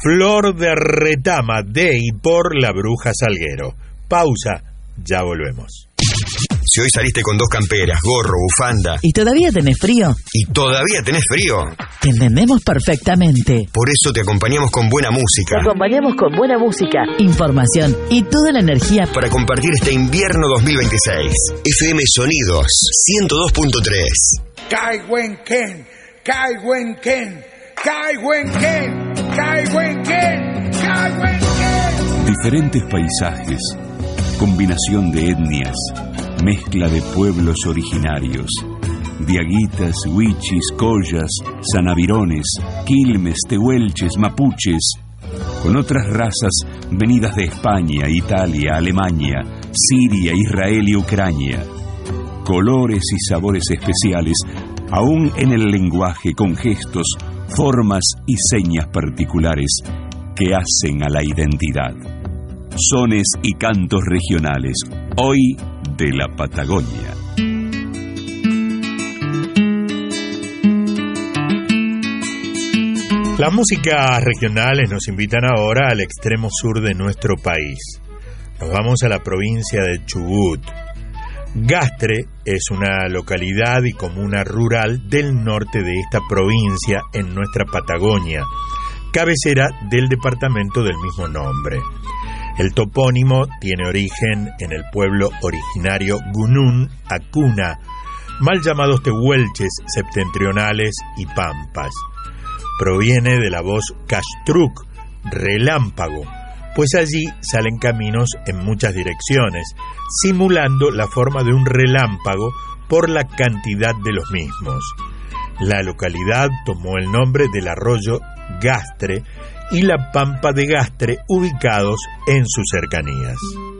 Flor de Retama de y por la Bruja Salguero. Pausa, ya volvemos. Si hoy saliste con 2 camperas, gorro, bufanda... ¿Y todavía tenés frío? ¿Y todavía tenés frío? Te entendemos perfectamente. Por eso te acompañamos con buena música. Te acompañamos con buena música, información y toda la energía para compartir este invierno 2026. FM Sonidos 102.3. Caihuenquén, Caihuenquén, Caihuenquén, Caihuenquén, Caihuenquén. Diferentes paisajes, combinación de etnias, mezcla de pueblos originarios, diaguitas, huichis, collas, sanavirones, quilmes, tehuelches, mapuches, con otras razas venidas de España, Italia, Alemania, Siria, Israel y Ucrania. Colores y sabores especiales, aún en el lenguaje, con gestos, formas y señas particulares que hacen a la identidad. Sones y cantos regionales, hoy de la Patagonia. Las músicas regionales nos invitan ahora al extremo sur de nuestro país. Nos vamos a la provincia de Chubut. Gastre es una localidad y comuna rural del norte de esta provincia en nuestra Patagonia, cabecera del departamento del mismo nombre. El topónimo tiene origen en el pueblo originario Gunún Acuna, mal llamados tehuelches septentrionales y pampas. Proviene de la voz castruk, relámpago, pues allí salen caminos en muchas direcciones, simulando la forma de un relámpago por la cantidad de los mismos. La localidad tomó el nombre del arroyo Gastre y la pampa de Gastre, ubicados en sus cercanías.